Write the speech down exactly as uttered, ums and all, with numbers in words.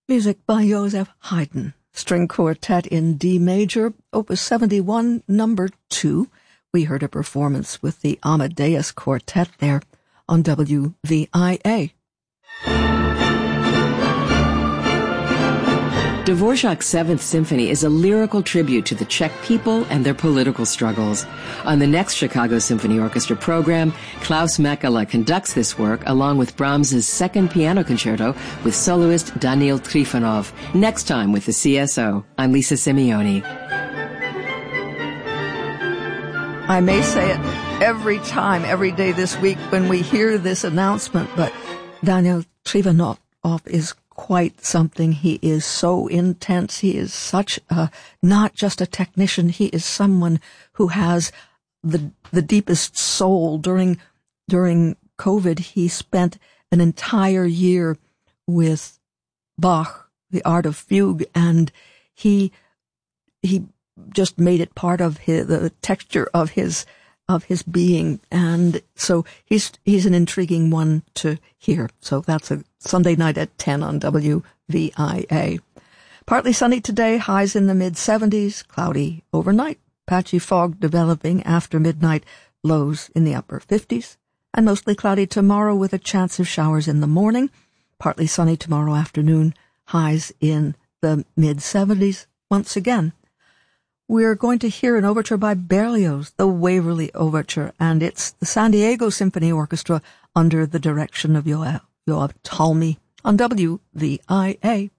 Music by Joseph Haydn, string quartet in D major, opus seventy-one, number two. We heard a performance with the Amadeus Quartet there on W V I A. Dvorak's Seventh Symphony is a lyrical tribute to the Czech people and their political struggles. On the next Chicago Symphony Orchestra program, Klaus Mekala conducts this work along with Brahms's Second Piano Concerto with soloist Daniil Trifonov. Next time with the C S O, I'm Lisa Simeoni. I may say it every time, every day this week when we hear this announcement, but Daniil Trifonov is quite something. He is so intense. He is such a, not just a technician. He is someone who has the, the deepest soul. During, during COVID, he spent an entire year with Bach, The Art of Fugue, and he, he just made it part of his, the texture of his, of his being. And so he's, he's an intriguing one to hear. So that's a Sunday night at ten on W V I A. Partly sunny today, highs in the mid seventies, cloudy overnight, patchy fog developing after midnight, lows in the upper fifties, and mostly cloudy tomorrow with a chance of showers in the morning, partly sunny tomorrow afternoon, highs in the mid seventies once again. We're going to hear an overture by Berlioz, the Waverly Overture, and it's the San Diego Symphony Orchestra under the direction of Yoav, Yoav Talmy on W V I A.